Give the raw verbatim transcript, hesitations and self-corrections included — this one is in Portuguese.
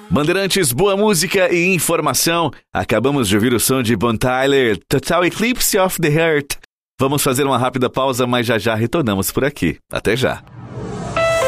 Bandeirantes, boa música e informação. Acabamos de ouvir o som de Bon Tyler, Total Eclipse of the Heart. Vamos fazer uma rápida pausa, mas já já retornamos por aqui. Até já.